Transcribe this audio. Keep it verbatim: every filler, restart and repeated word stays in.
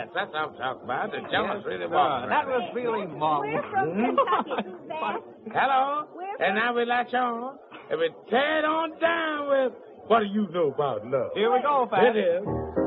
Yes, that's what I'm talking about. The jumpers Yes, really sir. walking. That was feeling marvelous. We're from Kentucky, Suzanne. Hello? We're And now we latch on. And we tear it on down with, what do you know about love? Here we go, Pat. It is.